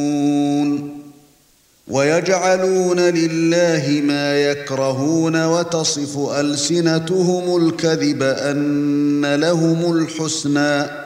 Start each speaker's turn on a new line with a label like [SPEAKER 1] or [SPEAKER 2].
[SPEAKER 1] وَيَجْعَلُونَ لِلَّهِ مَا يَكْرَهُونَ وَتَصِفُ أَلْسِنَتُهُمُ الْكَذِبَ أَنَّ لَهُمُ الْحُسْنَى